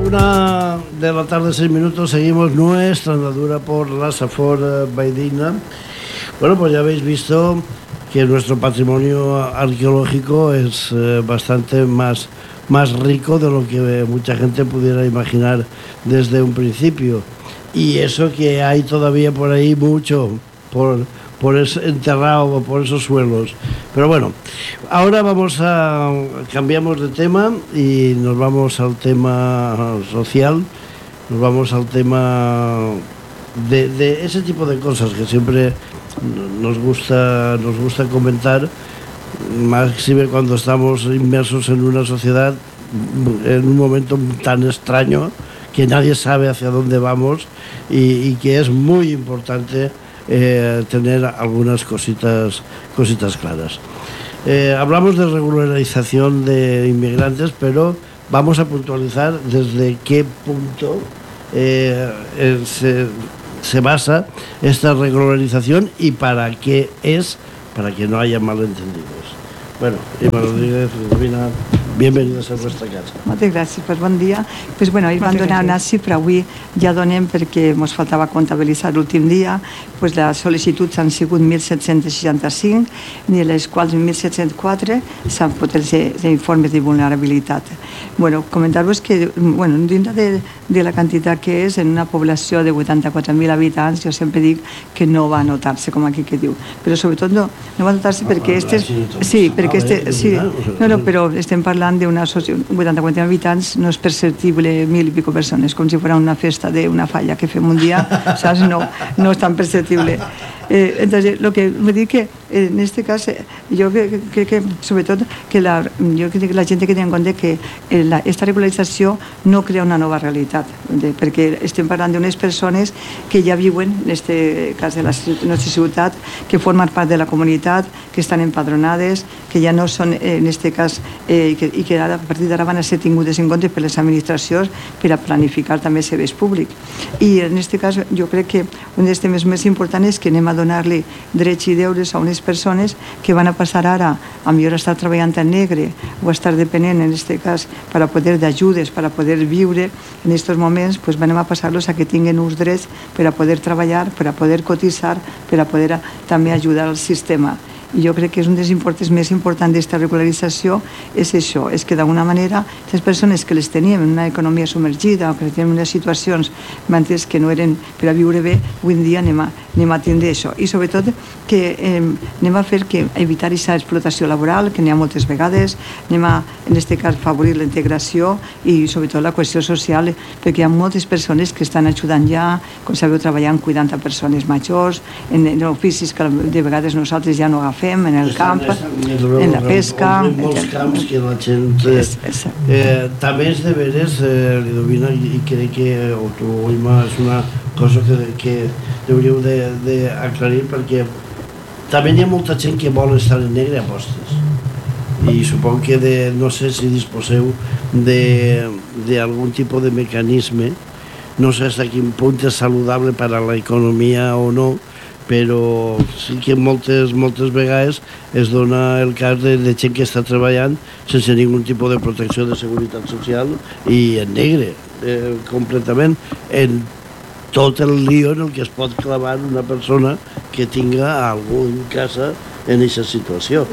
1 de la tarde, 6 minutos, seguimos nuestra andadura por la Safor Baidina. Bueno, pues ya habéis visto que nuestro patrimonio arqueológico es bastante más rico de lo que mucha gente pudiera imaginar desde un principio. Y eso que hay todavía por ahí mucho por enterrado por esos suelos. Pero bueno, ahora cambiamos de tema y nos vamos al tema social, nos vamos al tema de ese tipo de cosas que siempre nos gusta comentar, máxime cuando estamos inmersos en una sociedad en un momento tan extraño que nadie sabe hacia dónde vamos y que es muy importante tener algunas cositas claras. Hablamos de regularización de inmigrantes, pero vamos a puntualizar desde qué punto se basa esta regularización y para qué es, para que no haya malentendidos. Bueno, Imma Rodríguez, Ludovina, bienvenidos a nuestra casa. Moltes gràcies, bon dia. Bueno, ahir vam donar una xifra, avui ja donem perquè ens faltava comptabilitzar l'últim dia, les sol·licituds han sigut 1.765, de les quals 1.704 s'han fet els informes de vulnerabilitat. Comentar-vos que dintre de la quantitat que és, en una població de 84.000 habitants, jo sempre dic que no va notar-se, com aquí que diu, però sobretot no va notar-se perquè però estem parlant d'una 84.000 habitants, no és perceptible 1.000 i pico persones, com si fos una festa d'una falla que fem un dia, saps? No és tan perceptible. Entonces, lo que me digo que en este caso, yo creo que sobre todo que la gent que té en compte que esta regularització no crea una nova realitat, perquè estem parlant d'unes persones que ja viuen, en este cas de la nostra ciutat, que formen part de la comunitat, que estan empadronades, que ja no són, en este cas, i que a partir d'ara van a ser tingudes en compte per les administracions per a planificar també serveis públics. I en este cas jo crec que un dels temes més importants és que anem a donar-li drets i deures a unes persones que van a passar ara a millor estar treballant en negre o estar depenent, en aquest cas, per a poder d'ajudes, per a poder viure en aquests moments, doncs anem a passar-los a que tinguin uns drets per a poder treballar, per a poder cotitzar, per a poder també ajudar al sistema. I jo crec que és un dels importes més importants d'aquesta regularització, és això, és que d'alguna manera les persones que les teníem en una economia submergida o que teníem unes situacions que no eren per a viure bé, avui en dia anem a tindre això. I sobretot que anem a fer que evitar aquesta explotació laboral, que n'hi ha moltes vegades, anem a, en aquest cas, favorir la integració i sobretot la qüestió social, perquè hi ha moltes persones que estan ajudant ja, com sabeu, treballant cuidant a persones majors, en oficis que de vegades nosaltres ja no agafem, en el camp, en la pesca... En molts camps que la gent... També és de veres, Ludovina, i crec que, o tu, Imma, és una cosa que hauríeu d'aclarir, perquè també hi ha molta gent que vol estar en negre a postes. I supongo que no sé si disposeu d'algun tipus de mecanisme, no sé fins a quin punt és saludable per a la economia o no, però sí que moltes vegades es dona el cas de gent que està treballant sense ningun tipus de protecció de seguretat social i en negre, completament, en tot el lío en el que es pot clavar una persona que tinga algú en casa en aquesta situació.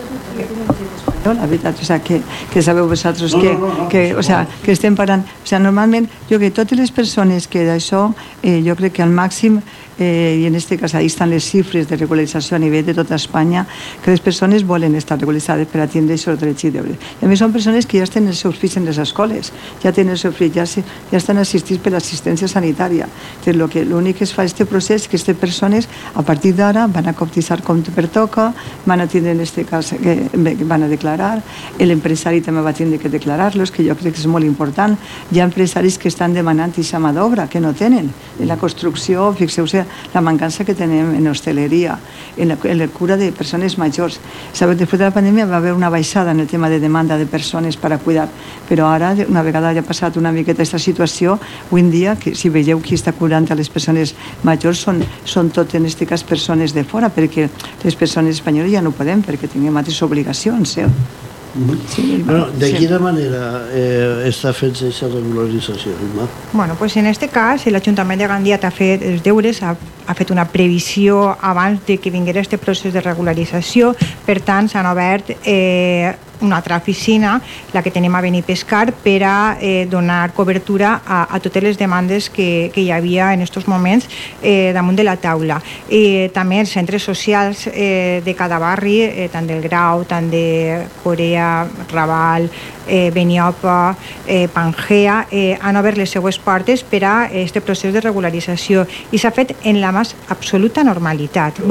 La veritat, que sabeu vosaltres que estem parlant, normalment jo crec que totes les persones que d'això, jo crec que al màxim, i en aquest cas ahí estan les xifres de regularització a nivell de tota Espanya, que les persones volen estar regularitzades per atendre aquests drets i deures. I a més són persones que ja tenen els seus fills en les escoles, ja tenen els seus fills, ja estan assistits per l'assistència sanitària. L'únic que es fa aquest procés és que aquestes persones a partir d'ara van a cotitzar com pertoca, van a tindre en aquest cas que van a declarar, l'empresari també va tindre que declarar-los, que jo crec que és molt important. Hi ha empresaris que estan demanant aquesta mà d'obra, que no tenen. En la construcció, fixeu-se la mancança que tenim en hostaleria, en la cura de persones majors. Sabeu, després de la pandèmia va haver una baixada en el tema de demanda de persones per a cuidar, però ara, una vegada ja ha passat una miqueta aquesta situació, avui en dia, si veieu qui està curant a les persones majors, són tot en aquest cas persones de fora, perquè les persones espanyoles ja no podem, perquè tinguem altres obligacions. Bueno, de quina manera està fent aquesta regularització, Imma? Bueno, pues en este cas l'Ajuntament de Gandia ha fet els deures, ha fet una previsió abans de que vingués este procés de regularització, per tant s'han obert una altra oficina, la que tenim a Benipescar, per a donar cobertura a totes les demandes que hi havia en aquests moments damunt de la taula. També els centres socials de cada barri, tant del Grau, tant de Corea, Raval, Beniopa, Pangea, han obert les seues portes per a aquest procés de regularització i s'ha fet en la més absoluta normalitat.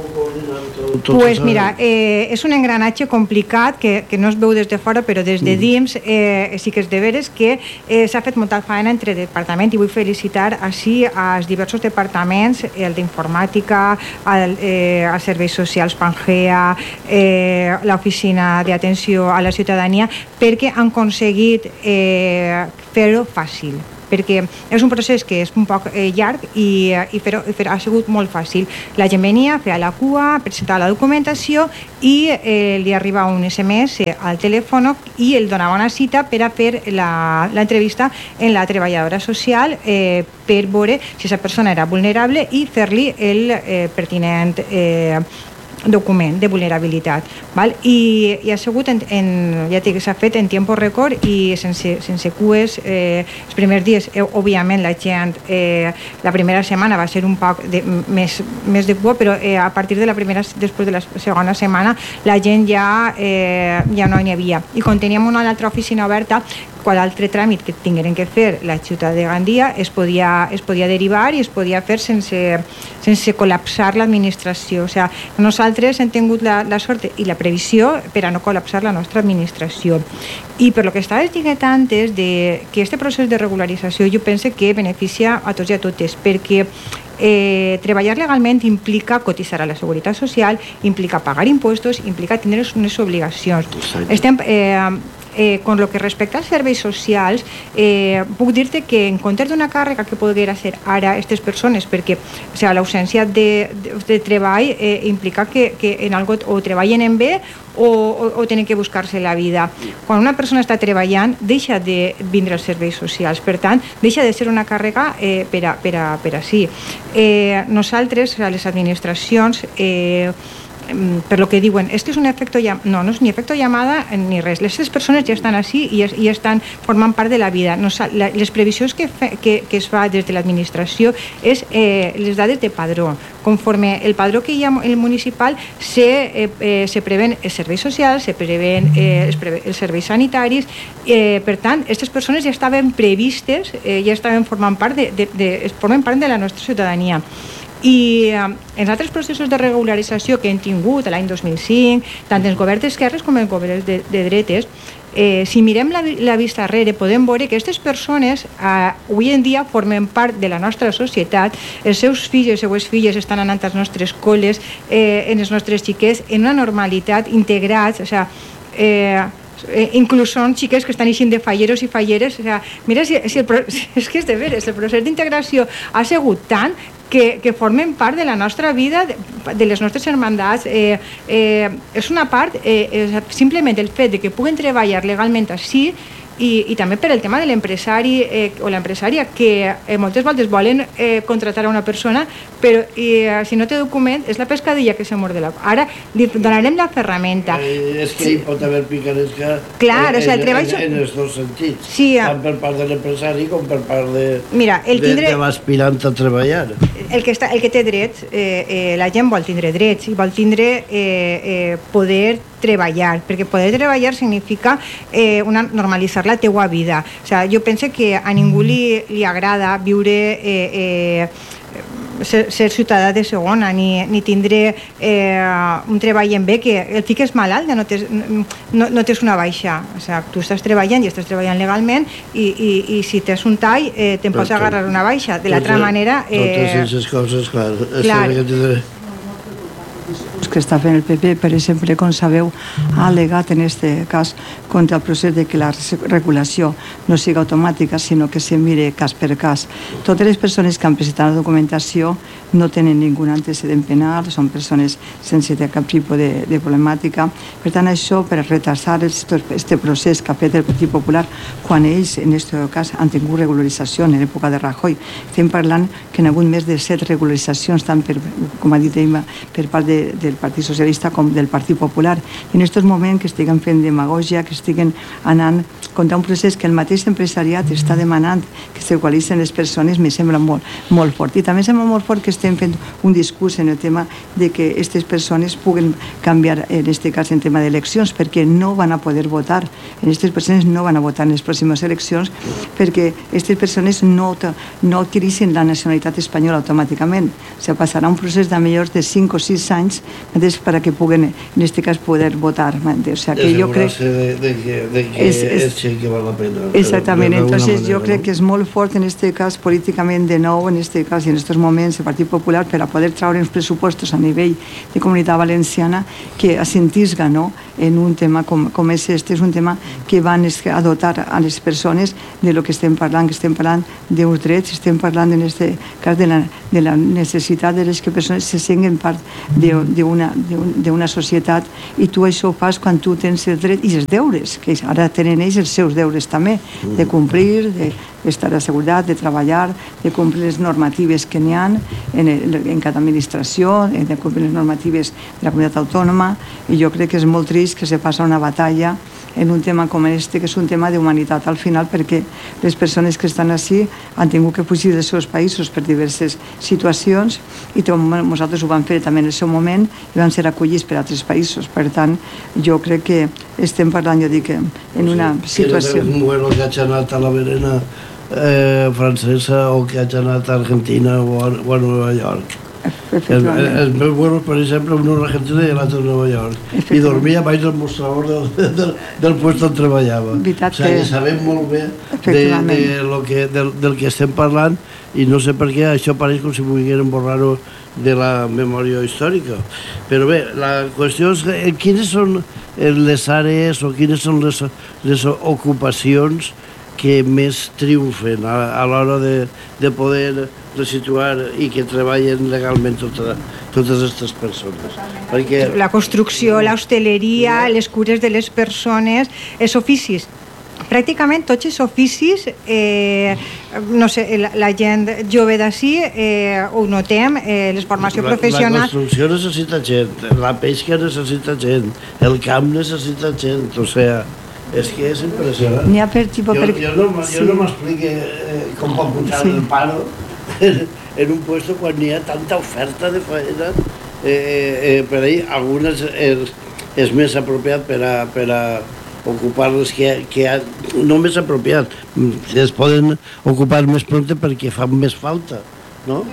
Pues mira, és un engranatge complicat que no es veu des de fora, però des de dins sí que és de veres que s'ha fet molta feina entre departaments i vull felicitar així als diversos departaments, el d'informàtica, els serveis socials Pangea, l'oficina d'atenció a la ciutadania, perquè han aconseguit fer-ho fàcil, perquè és un procés que és un poc llarg i ha sigut molt fàcil. La gent venia, feia la cua, presentava la documentació i li arriba un SMS al telèfon i el donava una cita per a fer l'entrevista en la treballadora social per veure si aquesta persona era vulnerable i fer-li el pertinent document de vulnerabilitat, val? I ha sigut ja dic, s'ha fet en temps rècord i sense cues. Els primers dies, òbviament, la gent la primera setmana va ser un poc més de cua, però a partir de després de la segona setmana la gent ja no n'hi havia. I quan teníem una altra oficina oberta, qual altre tràmit que tingueren que fer la ciutat de Gandia es podia derivar i es podia fer sense col·lapsar l'administració. O sigui, nosaltres hem tingut la sort i la previsió per a no col·lapsar la nostra administració. I per lo que estaves dient és que aquest procés de regularització jo penso que beneficia a tots i a totes, perquè treballar legalment implica cotitzar a la Seguretat Social, implica pagar impuestos, implica tenir unes obligacions. Con lo que respecta als serveis socials, puc dir-te que en comptes d'una càrrega que poguera ser ara aquestes persones, perquè l'ausència de treball implica que en algo o treballen en bé o tenen que buscar-se la vida. Quan una persona està treballant, deixa de vindre als serveis socials, per tant, deixa de ser una càrrega per a si. Nosaltres, les administracions, per lo que diuen, és un efecte no és ni efecte llamada ni res. Les persones ja estan així i estan formant part de la vida. Les previsions que es fa des de l'administració és les dades de padró. Conforme el padró que hi ha el municipal se preven els serveis socials, se preven els serveis sanitaris, per tant, aquestes persones ja estaven previstes, ja estaven formant part de la nostra ciutadania. I en altres processos de regularització que hem tingut l'any 2005, tant els governs d'esquerres com els governs de dretes, si mirem la vista arrere podem veure que aquestes persones avui en dia formen part de la nostra societat, els seus fills i les seues filles estan anant als nostres col·les, en els nostres xiquets, en una normalitat, integrats, inclús són xiques que estan eixint de falleros i falleres. Mira, és que és de veres, el procés d'integració ha sigut tant que formen part de la nostra vida, de les nostres hermandats. És una part, simplement el fet de que puguen treballar legalment així, i també per el tema de l'empresari o l'empresària, que moltes voltes volen contratar a una persona, però si no té document és la pescadilla que se mord de la... Ara li donarem la ferramenta. És que hi pot haver picaresca en els dos sentits, tant per part de l'empresari com per part de l'aspirant a treballar. El que té drets, la gent vol tindre drets i vol tindre poder treballar, perquè poder treballar significa normalitzar la teua vida. O sigui, jo penso que a ningú li agrada viure ser ciutadà de segona, ni tindre un treball en bé, que el fiques malalt, no tens una baixa. O sigui, tu estàs treballant i estàs treballant legalment i si tens un tall te'n pots agarrar una baixa. De l'altra manera... Totes aquestes coses, clar. que està fent el PP, per exemple, com sabeu, ha al·legat en aquest cas contra el procés de que la regulació no sigui automàtica, sinó que se mire cas per cas. Totes les persones que han presentat la documentació no tenen ningú antecedent penal, són persones sense cap tipus de problemàtica. Per tant, això per retrasar aquest procés que ha fet el Partit Popular quan ells, en aquest cas, han tingut regularització en l'època de Rajoy. Estem parlant que hi ha hagut més de 7 regularitzacions, tant com ha dit ell, per part del Partit Socialista com del Partit Popular. I en aquests moments que estiguen fent demagògia, que estiguen anant contra un procés que el mateix empresariat està demanant que se regularitzen les persones, me sembla molt fort. I també sembla molt fort que estem fent un discurs en el tema de que aquestes persones puguen canviar, en aquest cas, en tema d'eleccions, perquè no van a poder votar. Aquestes persones no van a votar en les pròximes eleccions perquè aquestes persones no adquireixen la nacionalitat espanyola automàticament. O sigui, passarà un procés de millors de 5 o 6 anys perquè puguen, en aquest cas, poder votar. O sigui, que jo crec... de que és que val la pena. Exactament. Entonces, jo crec que és molt fort, en aquest cas, políticament, de nou, en aquest cas, i en aquests moments, el Partit Popular, per a poder treure uns pressupostos a nivell de Comunitat Valenciana que assentisga, no?, en un tema com és este. És un tema que van a dotar a les persones de lo que estem parlant d'uns drets, estem parlant, en aquest cas, de la necessitat de les que persones se senten part d'una societat, i tu això ho fas quan tu tens el dret i els deures, que ara tenen ells els seus deures també, de complir, d'estar assegurat, de treballar, de complir les normatives que n'hi ha en cada administració, de complir les normatives de la comunitat autònoma. I jo crec que és molt trist que se passa una batalla en un tema com este, que és un tema d'humanitat al final, perquè les persones que estan així han tingut que fugir dels seus països per diverses situacions, i nosaltres ho vam fer també en el seu moment i vam ser acollits per altres països. Per tant, jo crec que estem parlant, jo dic, en una situació... Un vuelo que hagi anat a la Verena francesa o que hagi anat a Argentina o a Nova York. Els meus vuelos, per exemple, un a Argentina i l'altre a Nova York, i dormia baix del mostrador del lloc on treballava. O sigui, sabem molt bé del que estem parlant, i no sé per què això pareix com si volgueren borrar-ho de la memòria històrica. Però bé, la qüestió és quines són les àrees o quines són les ocupacions que més triomfen a l'hora de poder resituar i que treballen legalment totes aquestes persones. Perquè... La construcció, l'hostaleria, les cures de les persones, els oficis. Pràcticament tots els oficis, no sé, la gent jove d'ací ho notem, la formació professional... La construcció necessita gent, la pesca necessita gent, el camp necessita gent, o sigui... És que és impressionant. N'hi ha per tipus... Jo no m'explique com pot pujar el paro en un lloc quan n'hi ha tanta oferta de feina. Per ahí, algunes és més apropiat per a ocupar-les que no més apropiat. Es poden ocupar més prompte perquè fan més falta, no?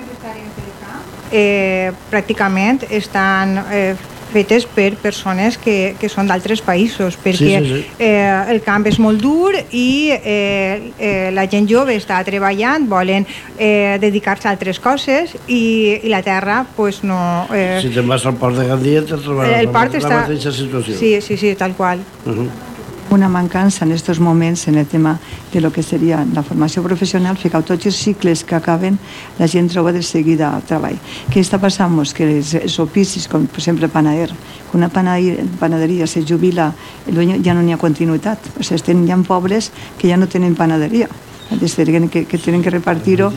Pràcticament estan fetes per persones que són d'altres països, perquè el camp és molt dur i la gent jove està treballant, volen dedicar-se a altres coses i la terra pues no... Si te'n vas al port de Gandia te trobaràs la mateixa situació. Sí, tal qual. Una mancança en aquests moments en el tema de lo que seria la formació professional, ficar tots els cicles que acaben, la gent troba de seguida treball. Què està passant? Que els oficis, com per exemple panader, quan una panaderia se jubila, ja no n'hi ha continuïtat. O sigui, hi ha pobles que ja no tenen panaderia, que tenen que repartir-ho.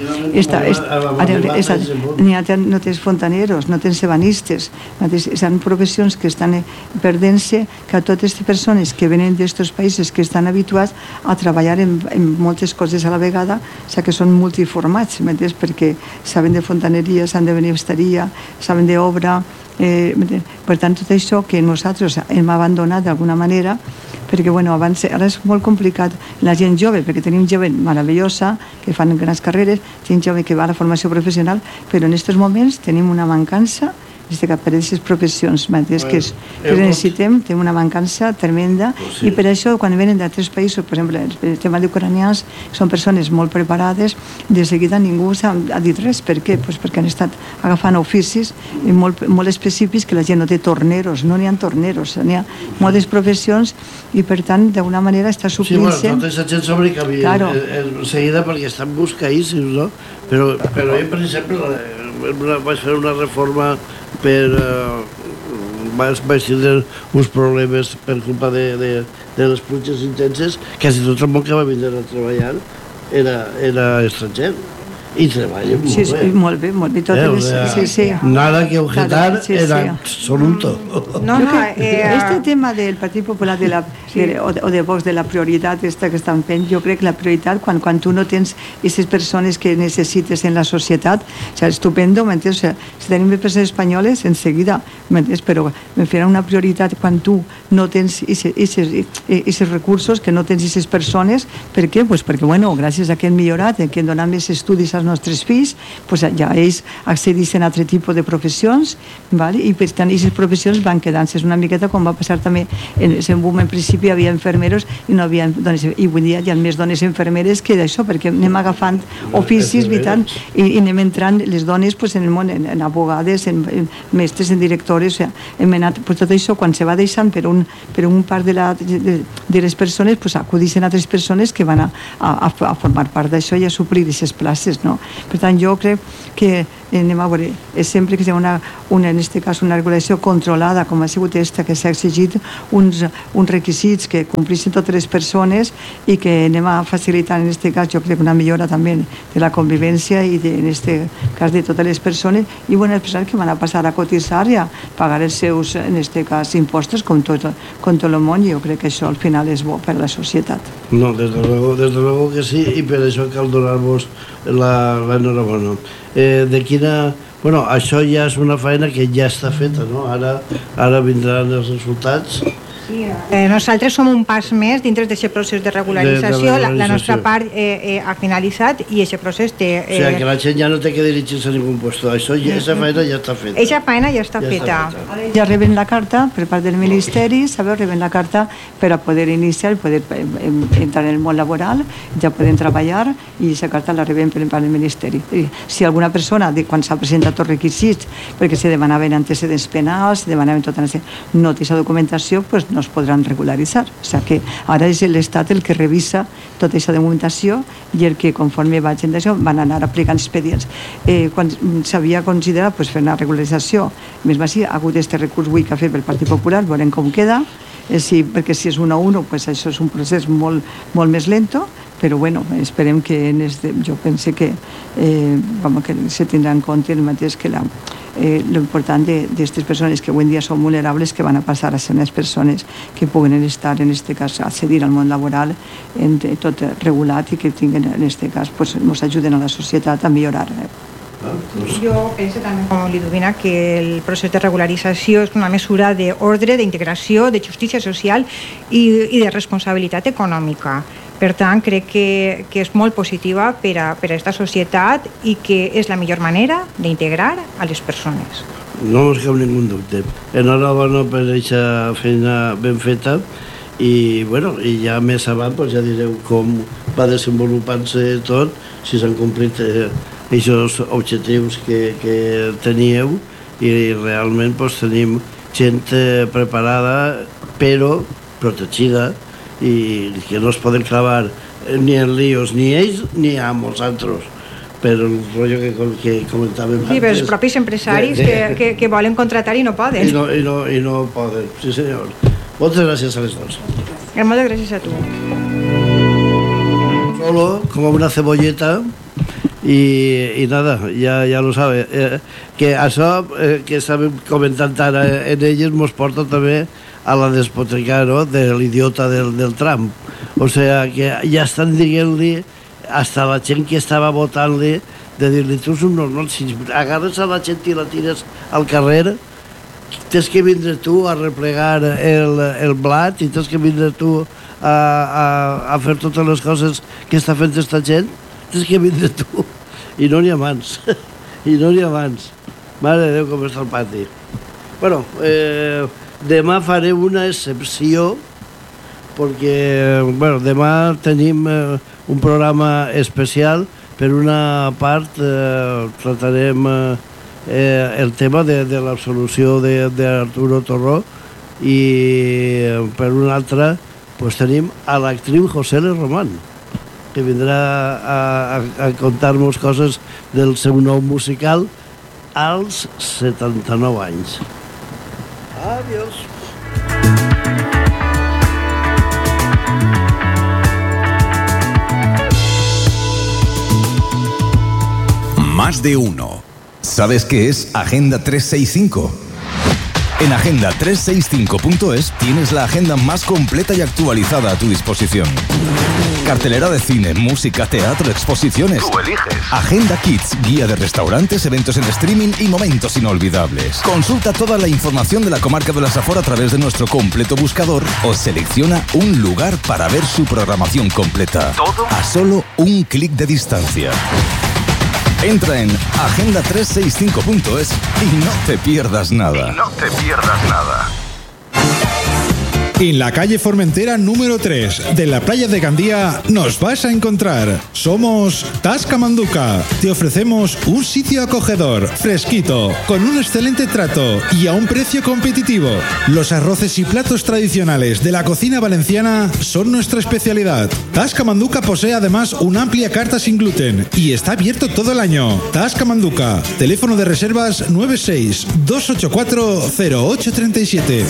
No tens fontaneros, no tens ebanistes, són professions que estan perdent-se, que totes aquestes persones que venen d'aquests països que estan habituats a treballar en moltes coses a la vegada, o sigui que són multiformats, perquè saben de fontaneria, saben de benisteria, saben d'obra. Per tant, tot això que nosaltres hem abandonat d'alguna manera, perquè ara és molt complicat la gent jove, perquè tenim gent meravellosa que fan grans carreres, gent jove que va a la formació professional, però en aquests moments tenim una mancança per aquestes professions que necessitem, tenim una mancança tremenda, i per això quan venen d'altres països, per exemple, el tema d'ucranians, són persones molt preparades, de seguida ningú ha dit res. Per què? Perquè han estat agafant oficis molt específics que la gent no té torneros, no n'hi ha torneros, n'hi ha moltes professions i per tant d'una manera està suplint-se. Sí, tota aquesta gent sobrecanvia en seguida perquè estan buscaïssims, no? Però jo, per exemple, vaig fer una reforma vaig tindre uns problemes per culpa de les pluges intenses. Quasi tot el món que va vindre a treballar era estranger i treballa molt bé. Sí, molt bé, molt bé. Nada que objetar en absoluto. Este tema del Partit Popular o de Vox, de la prioritat que estan fent, jo crec que la prioritat, quan tu no tens aquestes persones que necessites en la societat, estupendo, m'entens? Si tenim persones espanyoles, en seguida, m'entens? Però me farà una prioritat quan tu no tens aquests recursos, que no tens aquestes persones. Per què? Perquè, bueno, gràcies a que hem millorat, que hem donat més estudis als nostres fills, ja ells accedeixen a altre tipus de professions, i per tant, aquestes professions van quedant-se. És una miqueta com va passar també en el boom. En principi hi havia infermeros i no havia dones, i avui dia hi ha més dones infermeres que d'això, perquè anem agafant oficis i anem entrant les dones en el món, en abogades, en mestres, en directores, hem anat, tot això quan se va deixant per un part de les persones, acudixen altres persones que van a formar part d'això i a suplir aquestes places. Per tant, jo crec que anem a veure, sempre que hi ha en aquest cas una regulació controlada, com ha sigut aquesta, que s'ha exigit uns requisits que complissin totes les persones i que anem a facilitar, en aquest cas, jo crec una millora també de la convivència i en aquest cas de totes les persones, i les persones que van a passar a cotitzar i a pagar els seus, en aquest cas, impostos, com tot el món, i jo crec que això al final és bo per a la societat. No, des de luego que sí, i per això cal donar-vos l'enhorabona. Bueno, això ja és una feina que ja està feta, no? Ara vindran els resultats. Sí, nosaltres som un pas més dintre d'aquest procés de regularització. La nostra part ha finalitzat i aquest procés té... O sigui, que la gent ja no té que dirigir-se a ningú lloc. Aquesta feina ja està feta. Aquesta feina ja està feta. Ja reben la carta per part del Ministeri, reben la carta per a poder iniciar, poder entrar en el món laboral, ja poden treballar, i aquesta carta la reben per part del Ministeri. Si alguna persona, quan s'ha presentat els requisits, perquè se demanaven antecedents penals, se demanaven tota no té aquesta documentació, doncs no es podran regularitzar. O sigui que ara és l'Estat el que revisa tota aquesta documentació i el que, conforme vagin d'això, van anar aplicant expedients. Quan s'havia considerat fer una regularització, més així, ha hagut aquest recurs avui que ha fet el Partit Popular, veurem com queda, perquè si és 1 a 1, això és un procés molt més lento, però bueno, esperem que jo penso que se tindrà en compte el mateix que l'important d'aquestes persones que avui en dia són vulnerables, que van a passar a ser unes persones que puguen estar, en aquest cas, accedir al món laboral tot regulat i que tinguin, en aquest cas, ens ajuden a la societat a millorar. Jo penso també, com Lidovina, que el procés de regularització és una mesura d'ordre, d'integració, de justícia social i de responsabilitat econòmica. Per tant, crec que és molt positiva per a aquesta societat i que és la millor manera d'integrar a les persones. No ens cap ningú dubte. Enhorabona per aquesta feina ben feta i ja més avant ja direu com va desenvolupant-se tot, si s'han complit aquests objectius que teníeu, i realment tenim gent preparada però protegida i que no es poden clavar ni en líos ni ells ni amb els altres per el rotllo que comentàvem antes. Sí, per els propis empresaris que volen contratar i no poden. I no poden, sí senyor. Moltes gràcies a les dos. Moltes gràcies a tu. Solo, como una cebolleta, y nada, ya lo sabe. Que això que estàvem comentant ara en elles mos porta també a la despotricar, no?, de l'idiota del Trump. O sea, que ja estan dient-li hasta la gent que estava votant-li, de dir-li, tu és un normal, si agarres a la gent i la tires al carrer, tens que vindre tu a replegar el blat i tens que vindre tu a fer totes les coses que està fent aquesta gent, tens que vindre tu. I no n'hi ha mans. I no n'hi ha mans. Mare de Déu, com està el pati. Bueno, demà faré una excepció perquè, bueno, demà tenim un programa especial. Per una part tratarem el tema de l'absolució d'Arturo Torró i per una altra pues, tenim a l'actriu José L. Román, que vindrà a contar-nos coses del seu nou musical als 79 anys. Adiós. Más de uno. ¿Sabes qué es Agenda 365? En agenda365.es tienes la agenda más completa y actualizada a tu disposición. Cartelera de cine, música, teatro, exposiciones. Tú eliges. Agenda Kids, guía de restaurantes, eventos en streaming y momentos inolvidables. Consulta toda la información de la comarca de la Safor a través de nuestro completo buscador o selecciona un lugar para ver su programación completa. ¿Todo? A solo un clic de distancia. Entra en agenda365.es y no te pierdas nada. En la calle Formentera número 3 de la playa de Gandía nos vas a encontrar. Somos Tasca Manduca. Te ofrecemos un sitio acogedor, fresquito, con un excelente trato y a un precio competitivo. Los arroces y platos tradicionales de la cocina valenciana son nuestra especialidad. Tasca Manduca posee además una amplia carta sin gluten y está abierto todo el año. Tasca Manduca. Teléfono de reservas 96 284 0837.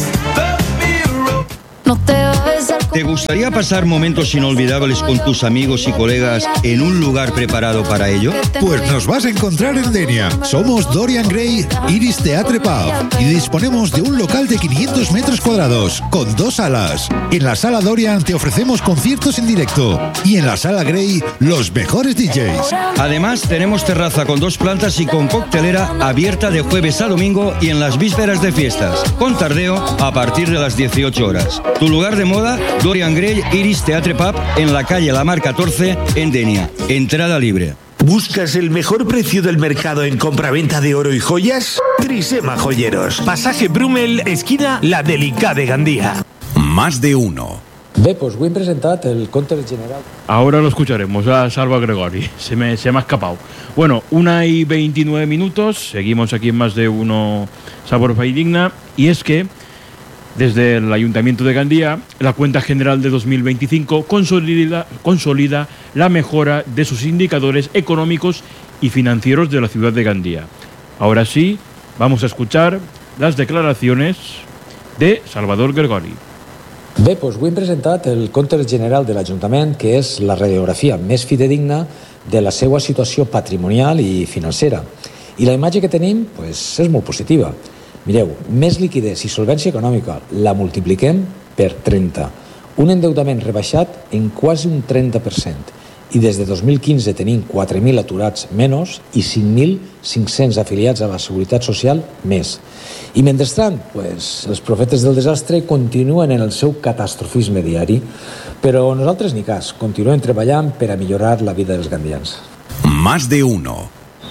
¿Te gustaría pasar momentos inolvidables con tus amigos y colegas en un lugar preparado para ello? Pues nos vas a encontrar en Denia. Somos Dorian Gray Iris Theatre Pub y disponemos de un local de 500 metros cuadrados con 2 salas. En la sala Dorian te ofrecemos conciertos en directo y en la sala Gray los mejores DJs. Además, tenemos terraza con 2 plantas y con coctelera abierta de jueves a domingo y en las vísperas de fiestas, con tardeo a partir de las 18 horas. Tu lugar de moda, Dorian Gray Iris Theatre Pub, en la calle La Mar 14, en Denia. Entrada libre. ¿Buscas el mejor precio del mercado en compraventa de oro y joyas? Trisema Joyeros. Pasaje Brumel, esquina La Delicada de Gandía. Más de uno. Bé, pues ho hem presentat el compte general. Ahora lo escucharemos a Salva Gregori. Se me ha escapado. Bueno, 1:29. Seguimos aquí en Más de Uno Sabor Valldigna. Y es que desde el Ayuntamiento de Gandía, la cuenta general de 2025 consolida la mejora de sus indicadores económicos y financieros de la ciudad de Gandía. Ahora sí, vamos a escuchar las declaraciones de Salvador Gregori. Bé, doncs ho hem presentat el compte general de l'Ajuntament, que és la radiografia més fidedigna de la seva situació patrimonial i financera. I la imatge que tenim és molt positiva. Mireu, més liquiditat i solvència econòmica la multipliquem per 30. Un endeutament rebaixat en quasi un 30%. I des de 2015 tenim 4.000 aturats menys i 5.500 afiliats a la Seguretat Social més. I mentrestant, els profetes del desastre continuen en el seu catastrofisme diari, però nosaltres ni cas, continuem treballant per a millorar la vida dels gandians. Más de uno.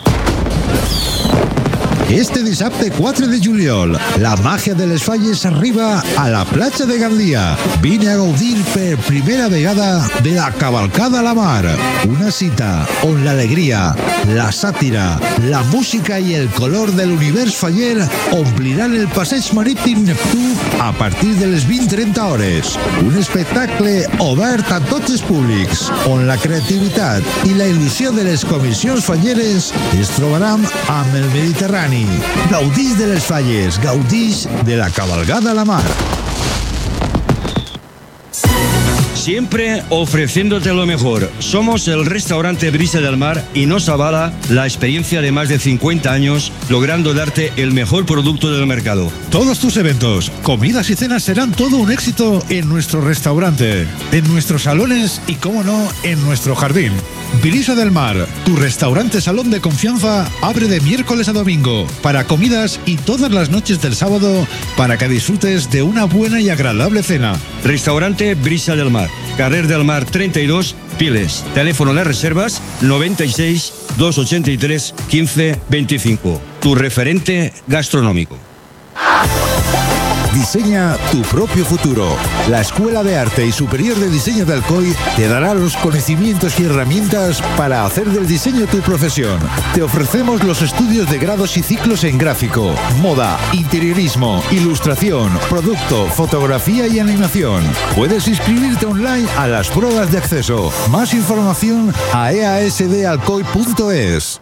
Este dissabte 4 de juliol, la màgia de les falles arriba a la platja de Gandia. Vine a gaudir per primera vegada de la Cavalcada a la Mar. Una cita on l'alegria, la sàtira, la música i el color de l'univers faller ompliran el passeig marítim Neptú a partir de les 20:30 hores. Un espectacle obert a tots els públics, on la creativitat i la il·lusió de les comissions falleres es trobaran amb el Mediterrani. Gaudix de les falles, gaudix de la Cabalgada a la Mar. Siempre ofreciéndote lo mejor. Somos el restaurante Brisa del Mar y nos avala la experiencia de más de 50 años, logrando darte el mejor producto del mercado. Todos tus eventos, comidas y cenas serán todo un éxito en nuestro restaurante, en nuestros salones y, cómo no, en nuestro jardín. Brisa del Mar, tu restaurante salón de confianza, abre de miércoles a domingo para comidas y todas las noches del sábado para que disfrutes de una buena y agradable cena. Restaurante Brisa del Mar, Carrer del Mar 32, Piles. Teléfono de reservas 96 283 15 25. Tu referente gastronómico. Diseña tu propio futuro. La Escuela de Arte y Superior de Diseño de Alcoy te dará los conocimientos y herramientas para hacer del diseño tu profesión. Te ofrecemos los estudios de grados y ciclos en gráfico, moda, interiorismo, ilustración, producto, fotografía y animación. Puedes inscribirte online a las pruebas de acceso. Más información a easdalcoy.es.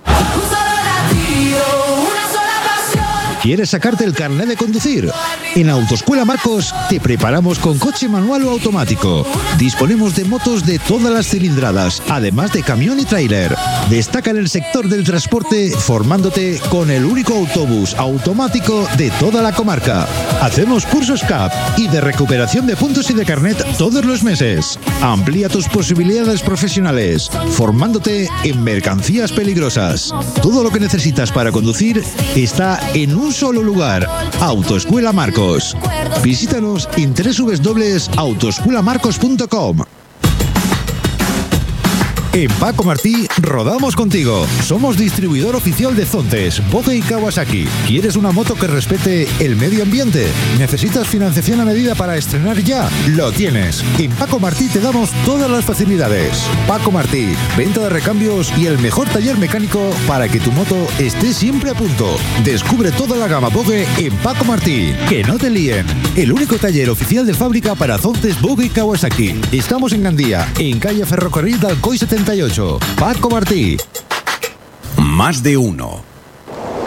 ¿Quieres sacarte el carnet de conducir? En Autoescuela Marcos te preparamos con coche manual o automático. Disponemos de motos de todas las cilindradas, además de camión y tráiler. Destaca en el sector del transporte formándote con el único autobús automático de toda la comarca. Hacemos cursos CAP y de recuperación de puntos y de carnet todos los meses. Amplía tus posibilidades profesionales, formándote en mercancías peligrosas. Todo lo que necesitas para conducir está en un solo lugar. Autoescuela Marcos. Visítanos en www.autoescuelamarcos.com. En Paco Martí rodamos contigo. Somos distribuidor oficial de Zontes, Boge y Kawasaki. ¿Quieres una moto que respete el medio ambiente? ¿Necesitas financiación a medida para estrenar ya? Lo tienes. En Paco Martí te damos todas las facilidades. Paco Martí, venta de recambios y el mejor taller mecánico para que tu moto esté siempre a punto. Descubre toda la gama Boge en Paco Martí. Que no te líen. El único taller oficial de fábrica para Zontes, Boge y Kawasaki. Estamos en Gandía, en calle Ferrocarril de Alcoy 78. Paco Martí. Más de uno.